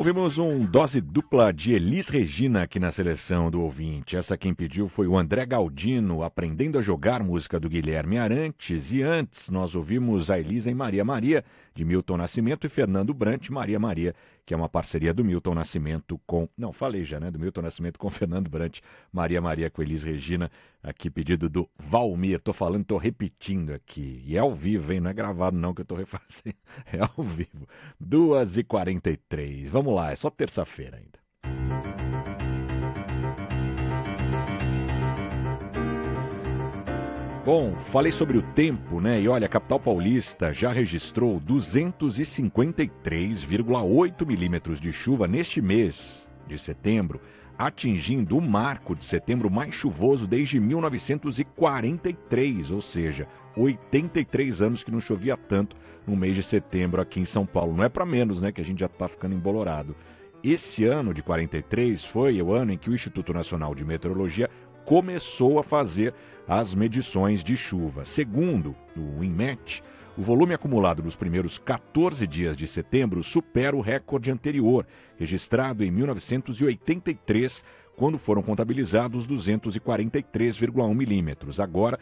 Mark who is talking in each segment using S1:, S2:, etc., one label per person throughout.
S1: Ouvimos um dose dupla de Elis Regina aqui na seleção do ouvinte. Essa quem pediu foi o André Galdino, Aprendendo a Jogar, música do Guilherme Arantes. E antes nós ouvimos a Elis em Maria Maria, de Milton Nascimento, e Fernando Brant, Maria Maria, que é uma parceria do Milton Nascimento com... Não, falei já, né? Do Milton Nascimento com Fernando Brant, Maria Maria com Elis Regina. Aqui pedido do Valmir. Tô falando, tô repetindo aqui. E é ao vivo, hein? Não é gravado não que eu tô refazendo. É ao vivo. 2h43. Vamos lá, é só terça-feira ainda. Bom, falei sobre o tempo, né? E olha, a capital paulista já registrou 253,8 milímetros de chuva neste mês de setembro, atingindo o marco de setembro mais chuvoso desde 1943, ou seja, 83 anos que não chovia tanto no mês de setembro aqui em São Paulo. Não é para menos, né? Que a gente já está ficando embolorado. Esse ano de 43 foi o ano em que o Instituto Nacional de Meteorologia começou a fazer as medições de chuva. Segundo o INMET, o volume acumulado nos primeiros 14 dias de setembro supera o recorde anterior, registrado em 1983, quando foram contabilizados 243,1 milímetros. Agora,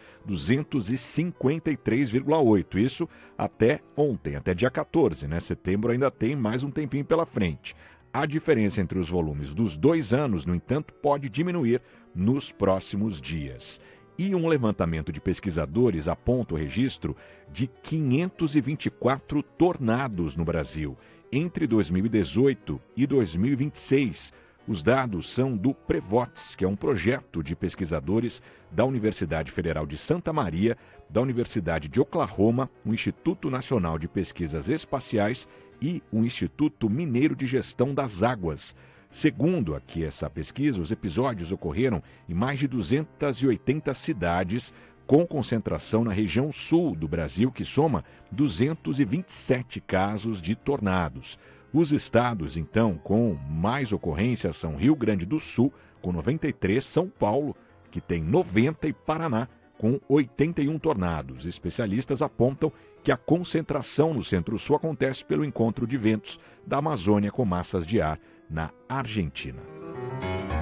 S1: 253,8. Isso até ontem, até dia 14, né? Setembro ainda tem mais um tempinho pela frente. A diferença entre os volumes dos 2 anos, no entanto, pode diminuir nos próximos dias. E um levantamento de pesquisadores aponta o registro de 524 tornados no Brasil entre 2018 e 2026. Os dados são do Prevots, que é um projeto de pesquisadores da Universidade Federal de Santa Maria, da Universidade de Oklahoma, o Instituto Nacional de Pesquisas Espaciais e o Instituto Mineiro de Gestão das Águas. Segundo aqui essa pesquisa, os episódios ocorreram em mais de 280 cidades, com concentração na região sul do Brasil, que soma 227 casos de tornados. Os estados, então, com mais ocorrências são Rio Grande do Sul, com 93, São Paulo, que tem 90, e Paraná, com 81 tornados. Especialistas apontam que a concentração no Centro-Sul acontece pelo encontro de ventos da Amazônia com massas de ar na Argentina.